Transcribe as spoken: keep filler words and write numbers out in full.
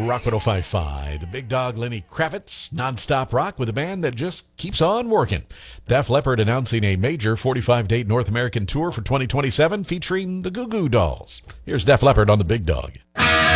Rock one oh five point five. The big dog Lenny Kravitz, nonstop rock with a band that just keeps on working. Def Leppard announcing a major forty-five date North American tour for twenty twenty-seven featuring the Goo Goo Dolls. Here's Def Leppard on the Big Dog.